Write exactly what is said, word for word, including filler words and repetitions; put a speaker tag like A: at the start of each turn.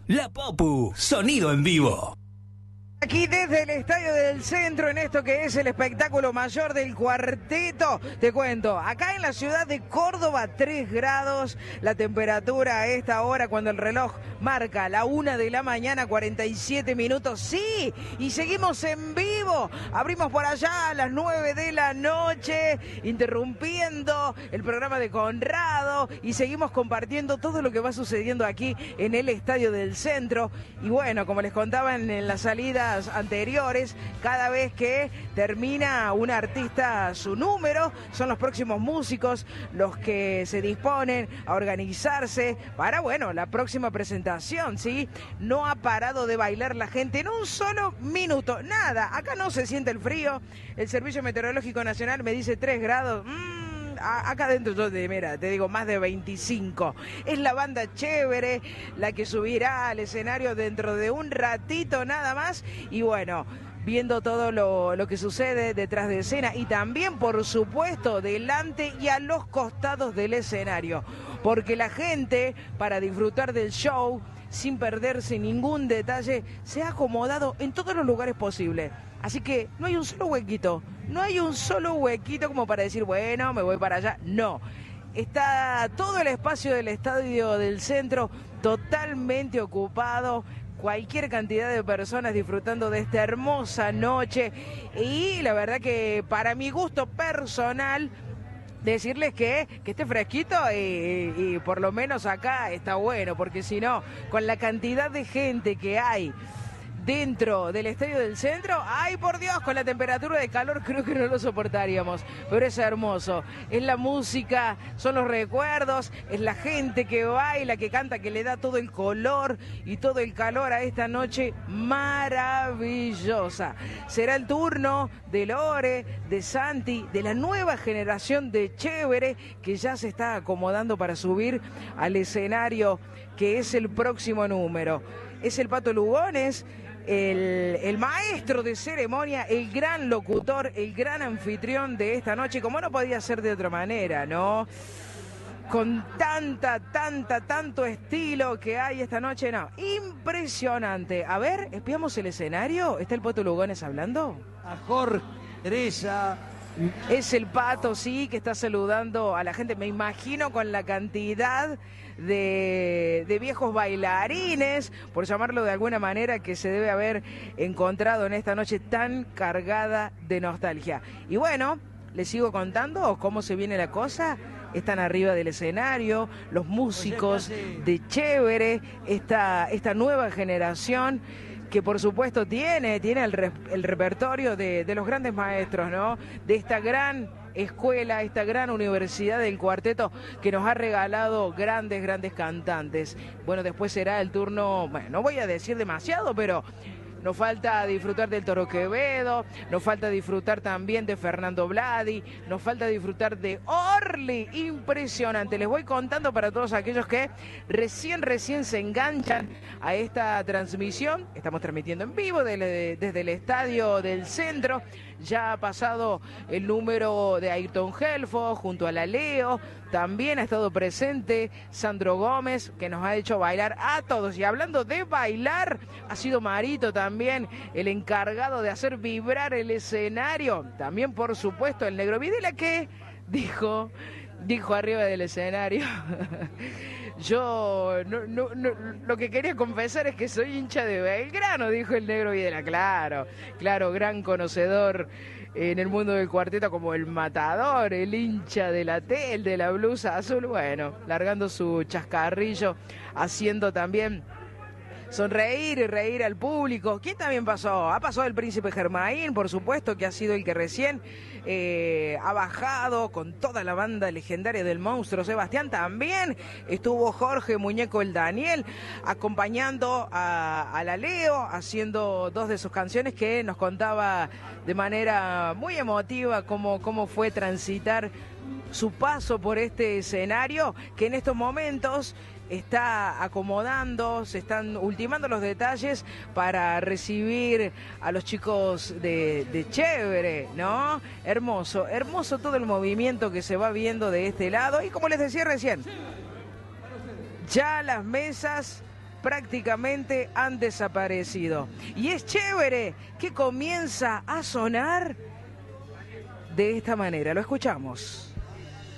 A: La Popu, sonido en vivo.
B: Aquí desde el Estadio del Centro, en esto que es el espectáculo mayor del cuarteto, te cuento, acá en la ciudad de Córdoba, tres grados, la temperatura a esta hora cuando el reloj marca la una de la mañana, cuarenta y siete minutos, sí, y seguimos en vivo, abrimos por allá a las nueve de la noche, interrumpiendo el programa de Conrado, y seguimos compartiendo todo lo que va sucediendo aquí en el Estadio del Centro, y bueno, como les contaba en, en la salida anteriores, cada vez que termina un artista su número, son los próximos músicos los que se disponen a organizarse para, bueno, la próxima presentación, ¿sí? No ha parado de bailar la gente en un solo minuto, nada, acá no se siente el frío, el Servicio Meteorológico Nacional me dice tres grados, mmm, acá adentro yo te, mira, te digo más de veinticinco. Es la banda Chévere la que subirá al escenario dentro de un ratito nada más. Y bueno, viendo todo lo, lo que sucede detrás de escena y también, por supuesto, delante y a los costados del escenario. Porque la gente, para disfrutar del show, sin perderse ningún detalle, se ha acomodado en todos los lugares posibles. Así que no hay un solo huequito, no hay un solo huequito como para decir, bueno, me voy para allá. No, está todo el espacio del Estadio del Centro totalmente ocupado, cualquier cantidad de personas disfrutando de esta hermosa noche. Y la verdad que para mi gusto personal, decirles que, que esté fresquito y, y por lo menos acá está bueno, porque si no, con la cantidad de gente que hay dentro del Estadio del Centro, ay por Dios, con la temperatura de calor creo que no lo soportaríamos, pero es hermoso, es la música, son los recuerdos, es la gente que baila, que canta, que le da todo el color y todo el calor a esta noche maravillosa. Será el turno de Lore, de Santi, de la nueva generación de Chévere, que ya se está acomodando para subir al escenario, que es el próximo número. Es el Pato Lugones, El, el maestro de ceremonia, el gran locutor, el gran anfitrión de esta noche, como no podía ser de otra manera, ¿no? Con tanta, tanta, tanto estilo que hay esta noche, no, impresionante. A ver, espiamos el escenario, ¿está el Pato Lugones hablando?
C: A Jorge, Teresa.
B: Es el Pato, sí, que está saludando a la gente, me imagino con la cantidad de, de viejos bailarines, por llamarlo de alguna manera, que se debe haber encontrado en esta noche tan cargada de nostalgia. Y bueno, les sigo contando cómo se viene la cosa. Están arriba del escenario, los músicos de Chévere, esta, esta nueva generación, que por supuesto tiene, tiene el, re, el repertorio de, de los grandes maestros, ¿no? De esta gran escuela, esta gran universidad del cuarteto que nos ha regalado grandes, grandes cantantes. Bueno, después será el turno, bueno, no voy a decir demasiado, pero nos falta disfrutar del Toro Quevedo, nos falta disfrutar también de Fernando Vladi, nos falta disfrutar de Orly, impresionante. Les voy contando para todos aquellos que recién, recién se enganchan a esta transmisión. Estamos transmitiendo en vivo desde, desde el Estadio del Centro. Ya ha pasado el número de Ayrton Helfo junto a la Leo. También ha estado presente Sandro Gómez, que nos ha hecho bailar a todos. Y hablando de bailar, ha sido Marito también el encargado de hacer vibrar el escenario. También, por supuesto, el Negro Videla, que dijo, dijo arriba del escenario... Yo no, no, no, lo que quería confesar es que soy hincha de Belgrano, dijo el Negro Videla. Claro, claro, gran conocedor en el mundo del cuarteto, como el Matador, el hincha de la T, el de la blusa azul, bueno, largando su chascarrillo, haciendo también sonreír y reír al público. ¿Quién también pasó? Ha pasado el Príncipe Germain, por supuesto, que ha sido el que recién eh, ha bajado con toda la banda legendaria del Monstruo Sebastián. También estuvo Jorge Muñeco el Daniel acompañando a, a la Leo, haciendo dos de sus canciones, que nos contaba de manera muy emotiva cómo, cómo fue transitar su paso por este escenario, que en estos momentos está acomodando, se están ultimando los detalles para recibir a los chicos de, de Chévere, ¿no? Hermoso, hermoso todo el movimiento que se va viendo de este lado. Y como les decía recién, ya las mesas prácticamente han desaparecido. Y es chévere que comienza a sonar de esta manera. Lo escuchamos.